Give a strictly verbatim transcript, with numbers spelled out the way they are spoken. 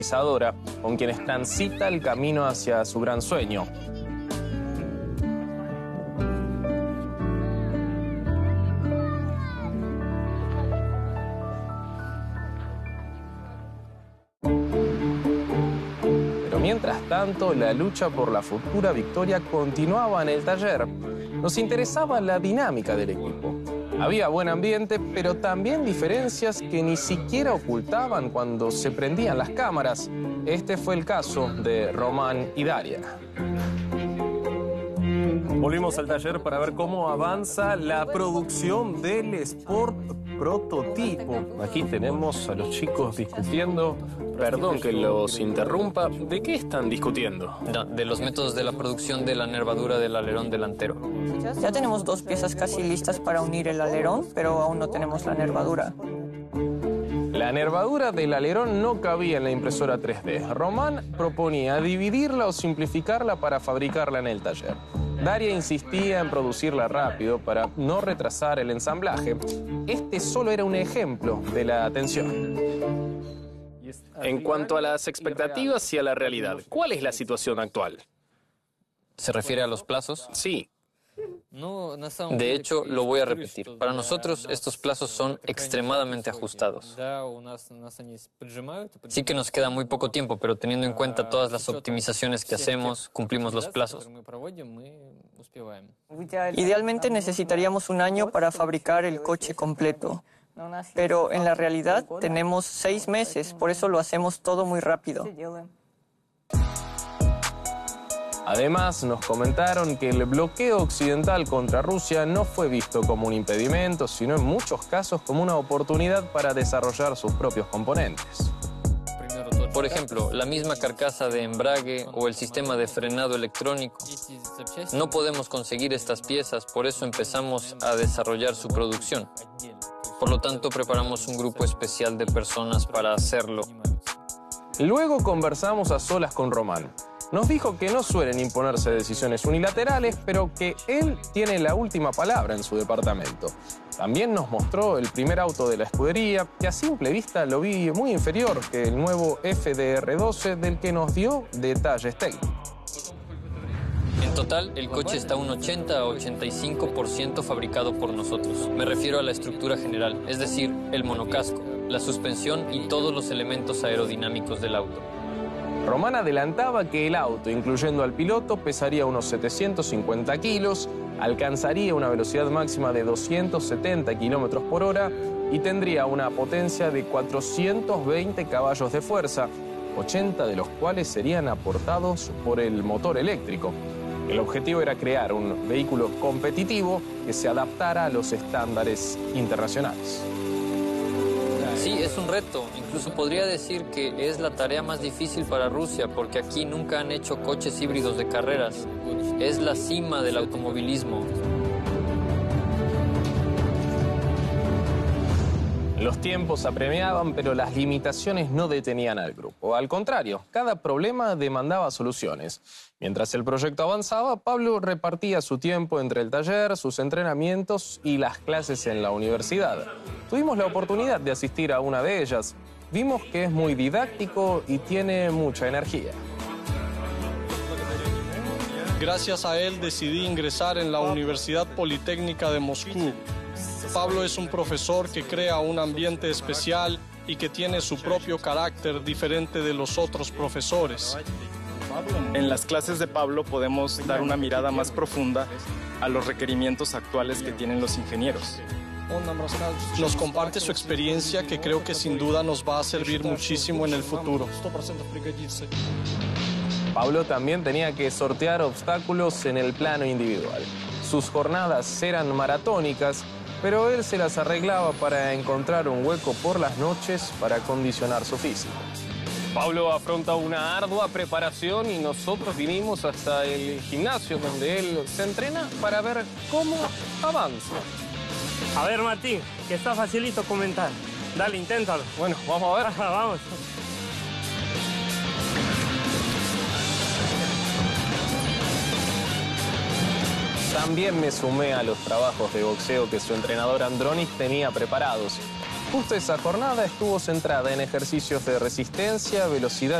realizadora con quienes transita el camino hacia su gran sueño. Pero mientras tanto, la lucha por la futura victoria continuaba en el taller. Nos interesaba la dinámica del equipo. Había buen ambiente, pero también diferencias que ni siquiera ocultaban cuando se prendían las cámaras. Este fue el caso de Román y Daria. Volvimos al taller para ver cómo avanza la producción del Sport Prototipo. Aquí tenemos a los chicos discutiendo. Perdón que los interrumpa. ¿De qué están discutiendo? No, de los métodos de la producción de la nervadura del alerón delantero. Ya tenemos dos piezas casi listas para unir el alerón, pero aún no tenemos la nervadura. La nervadura del alerón no cabía en la impresora tres D. Román proponía dividirla o simplificarla para fabricarla en el taller. Daria insistía en producirla rápido para no retrasar el ensamblaje. Este solo era un ejemplo de la tensión. En cuanto a las expectativas y a la realidad, ¿cuál es la situación actual? ¿Se refiere a los plazos? Sí. De hecho, lo voy a repetir. Para nosotros, estos plazos son extremadamente ajustados. Sí que nos queda muy poco tiempo, pero teniendo en cuenta todas las optimizaciones que hacemos, cumplimos los plazos. Idealmente necesitaríamos un año para fabricar el coche completo. Pero en la realidad tenemos seis meses, por eso lo hacemos todo muy rápido. Además, nos comentaron que el bloqueo occidental contra Rusia no fue visto como un impedimento, sino en muchos casos como una oportunidad para desarrollar sus propios componentes. Por ejemplo, la misma carcasa de embrague o el sistema de frenado electrónico. No podemos conseguir estas piezas, por eso empezamos a desarrollar su producción. Por lo tanto, preparamos un grupo especial de personas para hacerlo. Luego conversamos a solas con Román. Nos dijo que no suelen imponerse decisiones unilaterales, pero que él tiene la última palabra en su departamento. También nos mostró el primer auto de la escudería, que a simple vista lo vi muy inferior que el nuevo F D R doce, del que nos dio detalles técnicos. En total, el coche está un ochenta a ochenta y cinco por ciento fabricado por nosotros. Me refiero a la estructura general, es decir, el monocasco, la suspensión y todos los elementos aerodinámicos del auto. Román adelantaba que el auto, incluyendo al piloto, pesaría unos setecientos cincuenta kilos, alcanzaría una velocidad máxima de doscientos setenta kilómetros por hora y tendría una potencia de cuatrocientos veinte caballos de fuerza, ochenta de los cuales serían aportados por el motor eléctrico. El objetivo era crear un vehículo competitivo que se adaptara a los estándares internacionales. Sí, es un reto. Incluso podría decir que es la tarea más difícil para Rusia, porque aquí nunca han hecho coches híbridos de carreras. Es la cima del automovilismo. Los tiempos apremiaban, pero las limitaciones no detenían al grupo. Al contrario, cada problema demandaba soluciones. Mientras el proyecto avanzaba, Pablo repartía su tiempo entre el taller, sus entrenamientos y las clases en la universidad. Tuvimos la oportunidad de asistir a una de ellas. Vimos que es muy didáctico y tiene mucha energía. Gracias a él decidí ingresar en la Universidad Politécnica de Moscú. Pablo es un profesor que crea un ambiente especial y que tiene su propio carácter diferente de los otros profesores. En las clases de Pablo podemos dar una mirada más profunda a los requerimientos actuales que tienen los ingenieros. Nos comparte su experiencia que creo que sin duda nos va a servir muchísimo en el futuro. Pablo también tenía que sortear obstáculos en el plano individual. Sus jornadas eran maratónicas, pero él se las arreglaba para encontrar un hueco por las noches para acondicionar su físico. Pablo afronta una ardua preparación y nosotros vinimos hasta el gimnasio donde él se entrena para ver cómo avanza. A ver, Martín, que está facilito comentar. Dale, inténtalo. Bueno, vamos a ver. Vamos. También me sumé a los trabajos de boxeo que su entrenador Andronis tenía preparados. Justo esa jornada estuvo centrada en ejercicios de resistencia, velocidad